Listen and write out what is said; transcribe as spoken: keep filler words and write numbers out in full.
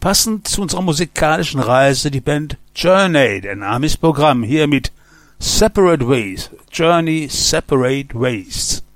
Passend zu unserer musikalischen Reise die Band Journey, der Name ist Programm, hier mit Separate Ways, Journey Separate Ways.